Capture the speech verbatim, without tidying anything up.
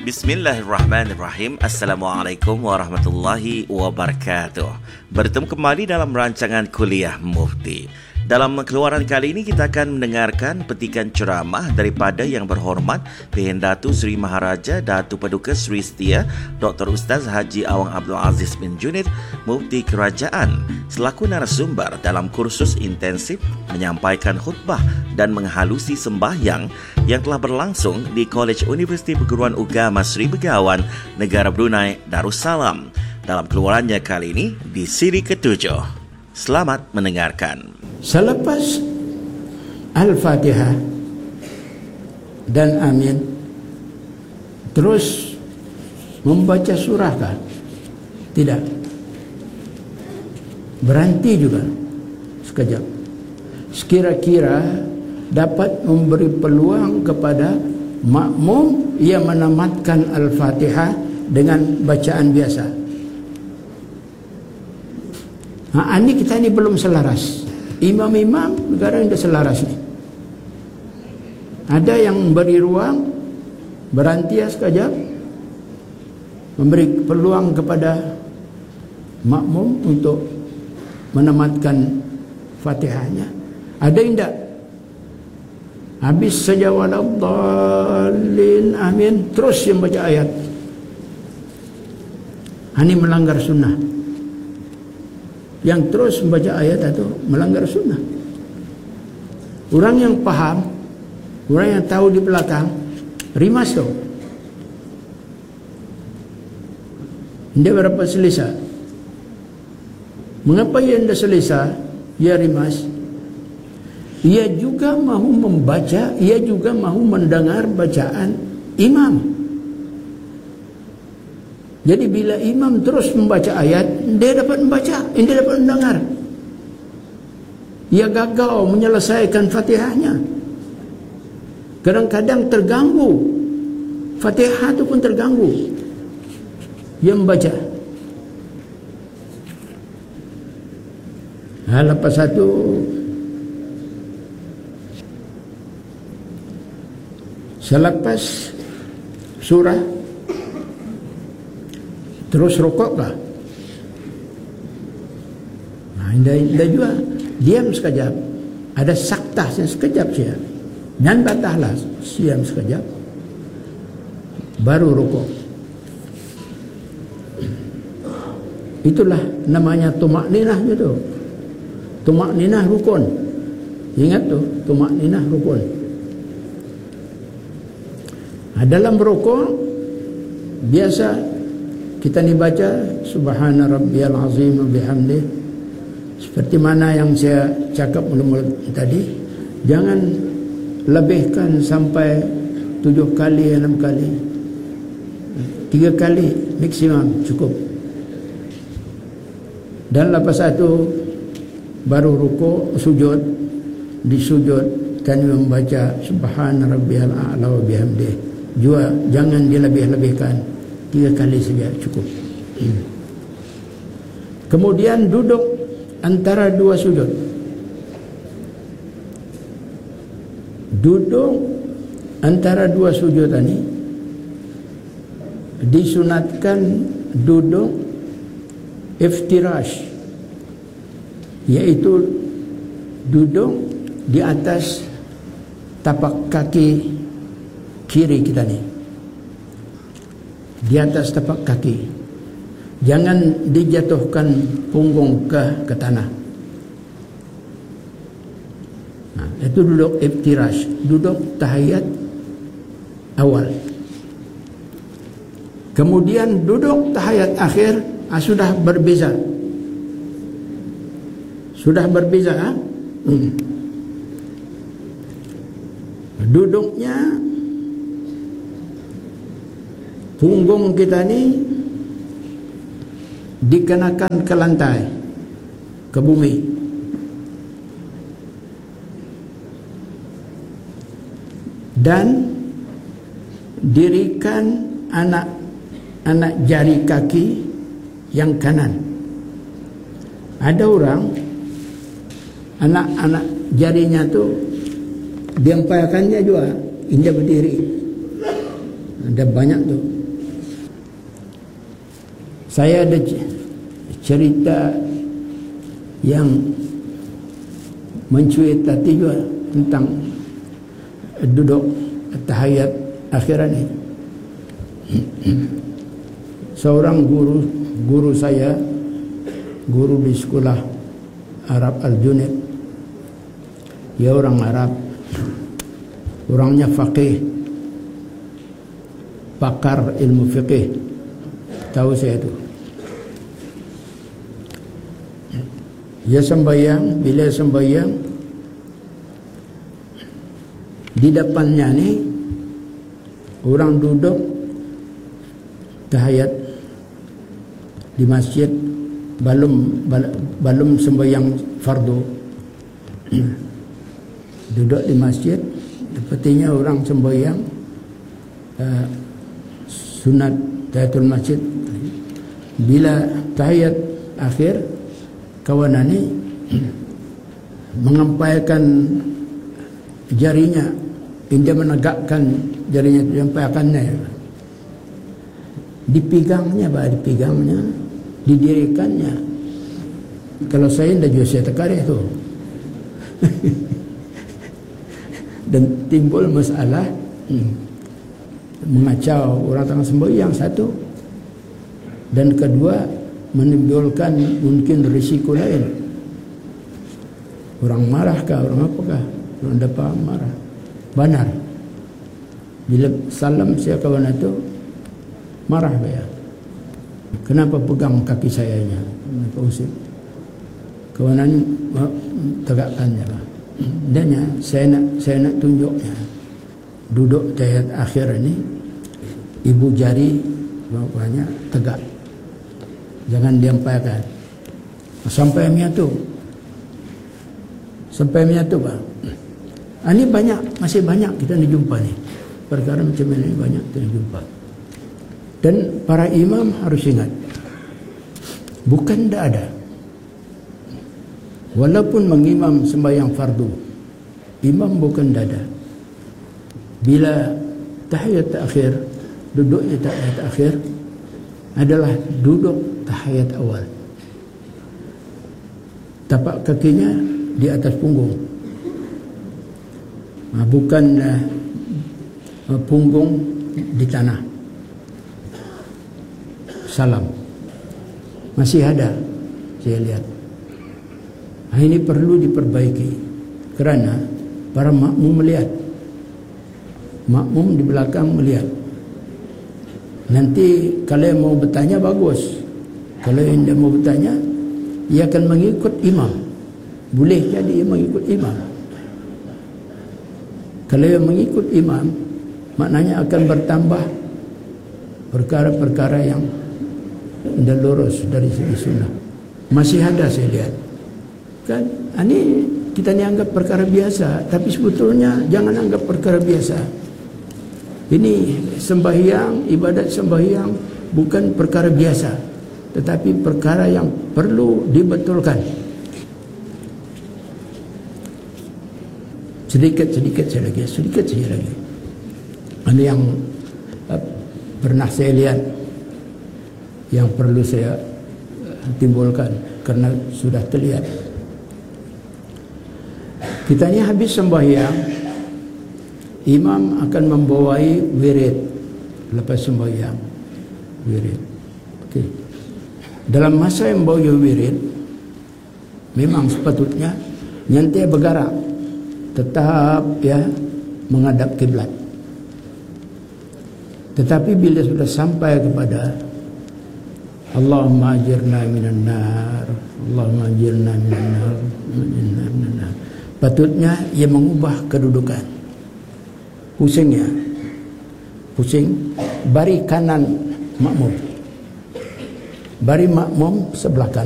Bismillahirrahmanirrahim. Assalamualaikum warahmatullahi wabarakatuh. Bertemu kembali dalam rancangan Kuliah Mufti. Dalam keluaran kali ini kita akan mendengarkan petikan ceramah daripada Yang Berhormat P.N Datu Seri Maharaja Datu Paduka Seri Setia Doktor Ustaz Haji Awang Abdul Aziz bin Junid, Mufti Kerajaan, selaku narasumber dalam kursus intensif menyampaikan khutbah dan menghalusi sembahyang yang telah berlangsung di Kolej Universiti Perguruan Ugama Seri Begawan, Negara Brunei Darussalam. Dalam keluarannya kali ini di siri ketujuh. Selamat mendengarkan. Selepas Al-Fatihah dan Amin, terus membaca surah kah? Tidak. Berhenti juga sekejap. Sekira-kira dapat memberi peluang kepada makmum yang menamatkan Al-Fatihah dengan bacaan biasa. Ha, ini kita ni belum selaras. Imam-imam negara yang dah selaras ni. Ada yang beri ruang, berhenti sekejap, memberi peluang kepada makmum untuk menamatkan Fatihahnya. Ada yang tak? Habis saja waladhdallin amin, terus yang baca ayat. Ini melanggar sunnah. Yang terus membaca ayat itu melanggar sunnah. Orang yang faham, orang yang tahu di belakang, rimas tu. Dia berapa selesa? Mengapa ia tidak selesa? Ia rimas. Ia juga mahu membaca, ia juga mahu mendengar bacaan imam. Jadi bila imam terus membaca ayat, dia dapat membaca, dia dapat mendengar. Ia gagal menyelesaikan Fatihahnya. Kadang-kadang terganggu. Fatihah itu pun terganggu. Ia membaca. Nah, lepas satu selepas surah terus rokok kah? Nah, indah, indah juga. Diam sekejap. Ada saktah yang sekejap saja. Dan batahlah. Diam sekejap. Baru rokok. Itulah namanya tumak ninah itu. Tumak ninah rukun. Ingat tu, tumak ninah rukun. Nah, dalam rokok biasa kita ni baca Subhana Rabbiyal Azim wa bihamdih, seperti mana yang saya cakap mula-mula tadi. Jangan lebihkan sampai tujuh kali, enam kali. Tiga kali maksimum cukup. Dan lepas itu baru rukuk, sujud. Di sujud dan membaca Subhana Rabbiyal A'la wa bihamdih. Juga jangan dilebih-lebihkan. Tiga kali saja cukup. Hmm. Kemudian duduk antara dua sujud. Duduk antara dua sujud ini disunatkan duduk iftirash, yaitu duduk di atas tapak kaki kiri kita ni. Di atas tapak kaki. Jangan dijatuhkan punggung ke ke tanah. Nah, itu duduk iftirash, duduk tahiyat awal. Kemudian duduk tahiyat akhir, ah, sudah berbeza. Sudah berbeza, ah? Hmm. Duduknya punggung kita ni dikenakan ke lantai, ke bumi. Dan dirikan anak anak jari kaki yang kanan. Ada orang anak-anak jarinya tu diemparkannya juga, indah berdiri. Ada banyak tu. Saya ada cerita yang mencuit hati juga tentang duduk tahiyat akhirat ini. Seorang guru guru saya, guru di sekolah Arab Al-Junaid, dia orang Arab, orangnya faqih, pakar ilmu fiqih, tahu saya itu. Dia sembahyang, bila sembahyang di depannya ni orang duduk tahiyat di masjid, belum belum sembahyang fardu, duduk di masjid, sepertinya orang sembahyang uh, sunat tahiyatul masjid. Bila tahiyat akhir, kawan ini mengampaikan jarinya, dia menegakkan jarinya, menyampaikannya, dipegangnya, bah, dipegangnya, didirikannya. Kalau saya tidak juga saya terkarih itu. Dan timbul masalah hmm, mengacau orang tengah sembahyang satu, dan kedua menimbulkan mungkin risiko lain. Orang marah kah, orang apakah, orang dapat marah. Benar, bila salam saya kawan itu marah saya, kenapa pegang kaki saya nya, kenapa usik kawanan tegakkannya lah. Dan saya nak saya nak tunjuknya duduk tahiyat akhir ini, ibu jari bawahnya tegak, jangan diampaikan sampai menyatu, sampai menyatu bang. Ini banyak, masih banyak kita jumpa ni perkara macam ini, banyak kita jumpa. Dan para imam harus ingat, bukan tidak ada, walaupun mengimam sembahyang fardu, imam bukan tidak ada. Bila tahiyat akhir, duduknya tahiyat akhir adalah duduk tahiyat awal, tapak kakinya di atas punggung, bukan uh, punggung di tanah. Salam masih ada, saya lihat. Nah, ini perlu diperbaiki kerana para makmum melihat, makmum di belakang melihat. Nanti kalau yang mau bertanya bagus, kalau yang dia mau bertanya, ia akan mengikut imam. Boleh jadi ia mengikut imam. Kalau yang mengikut imam, maknanya akan bertambah perkara-perkara yang tidak lurus dari segi sunnah. Masih ada saya lihat. Kan ini kita ni anggap perkara biasa, tapi sebetulnya jangan anggap perkara biasa. Ini sembahyang, ibadat sembahyang bukan perkara biasa, tetapi perkara yang perlu dibetulkan. Sedikit-sedikit saya lagi, sedikit saja lagi. Ada yang uh, pernah saya lihat yang perlu saya uh, timbulkan karena sudah terlihat. Kita ni habis sembahyang, imam akan membawai wirid lepas sembahyang, wirid. Okey. Dalam masa yang bawa wirid, memang sepatutnya nyantai bergerak, tetap ya menghadap kiblat. Tetapi bila sudah sampai kepada Allahumma ajirna minan nar, Allahumma ajirna minan nar, ajirna minan nar, patutnya ia mengubah kedudukan. Pusingnya, pusing, bari kanan makmum, bari makmum sebelah kanan.